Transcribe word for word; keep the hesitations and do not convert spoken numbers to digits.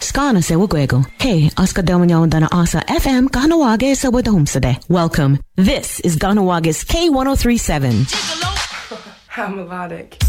Skana se wugwego. Hey, Oscar Delmignon dana asa F M Ganawage sa wadahumsade. Welcome. This is Ganawage's K one oh three point seven. How melodic.